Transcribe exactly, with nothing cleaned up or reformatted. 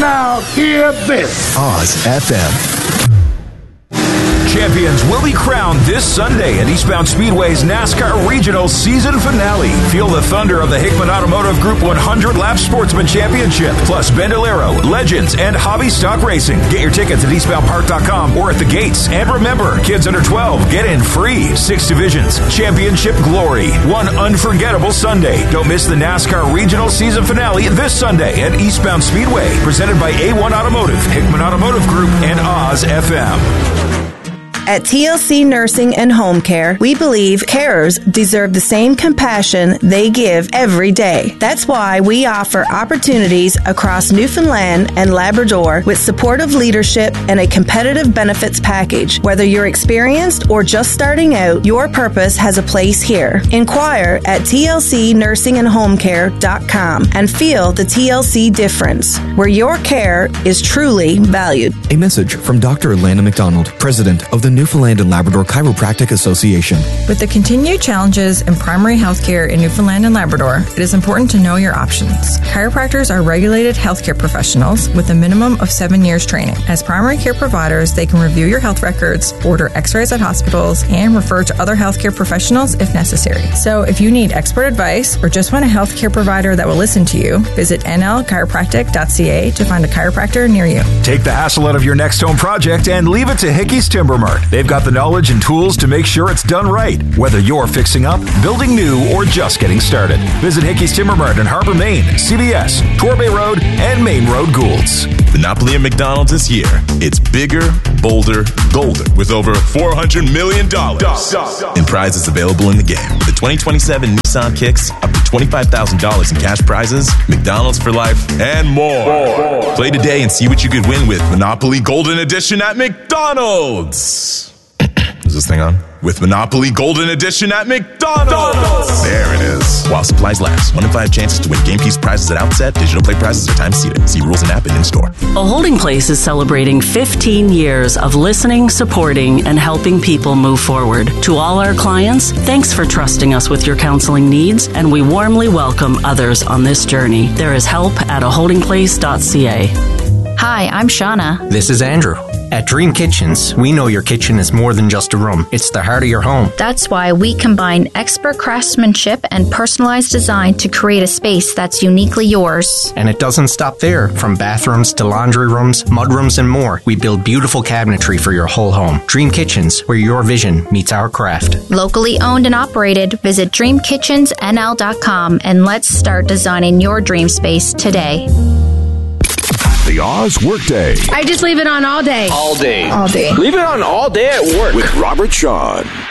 Now hear this. Oz F M. Champions will be crowned this Sunday at Eastbound Speedway's NASCAR Regional Season Finale. Feel the thunder of the Hickman Automotive Group one hundred Lap Sportsman Championship, plus Bandolero, Legends, and Hobby Stock Racing. Get your tickets at eastbound park dot com or at the gates. And remember, kids under twelve get in free. Six divisions, championship glory, one unforgettable Sunday. Don't miss the NASCAR Regional Season Finale this Sunday at Eastbound Speedway. Presented by A one Automotive, Hickman Automotive Group, and Oz F M. At T L C Nursing and Home Care, we believe carers deserve the same compassion they give every day. That's why we offer opportunities across Newfoundland and Labrador with supportive leadership and a competitive benefits package. Whether you're experienced or just starting out, your purpose has a place here. Inquire at T L C nursing and home care dot com and feel the T L C difference, where your care is truly valued. A message from Doctor Alana McDonald, President of the Newfoundland and Labrador Chiropractic Association. With the continued challenges in primary health care in Newfoundland and Labrador, it is important to know your options. Chiropractors are regulated healthcare professionals with a minimum of seven years training. As primary care providers, they can review your health records, order x-rays at hospitals, and refer to other healthcare professionals if necessary. So if you need expert advice or just want a healthcare provider that will listen to you, visit N L chiropractic dot C A to find a chiropractor near you. Take the hassle out of your next home project and leave it to Hickey's Timber Mart. They've got the knowledge and tools to make sure it's done right, whether you're fixing up, building new, or just getting started. Visit Hickey's Timber Mart in Harbor, Maine, C B S, Torbay Road, and Main Road, Goulds. Monopoly at McDonald's is here. It's bigger, bolder, golden, with over four hundred million dollars in prizes available in the game. The twenty twenty-seven Nissan Kicks, up to twenty-five thousand dollars in cash prizes, McDonald's for life, and more. more. Play today and see what you could win with Monopoly Golden Edition at McDonald's. Is this thing on? With Monopoly Golden Edition at McDonald's. There it is. While supplies last. One in five chances to win game piece prizes at outset. Digital play prizes are time seated. See rules and app and in store. A Holding Place is celebrating fifteen years of listening, supporting, and helping people move forward. To all our clients, thanks for trusting us with your counseling needs, and we warmly welcome others on this journey. There is help at a holding place dot C A. Hi, I'm Shauna. This is Andrew. At Dream Kitchens, we know your kitchen is more than just a room. It's the heart of your home. That's why we combine expert craftsmanship and personalized design to create a space that's uniquely yours. And it doesn't stop there. From bathrooms to laundry rooms, mudrooms, and more, we build beautiful cabinetry for your whole home. Dream Kitchens, where your vision meets our craft. Locally owned and operated, visit dream kitchens N L dot com and let's start designing your dream space today. The Oz Workday. I just leave it on all day. All day. All day. Leave it on all day at work. With Robert Sean.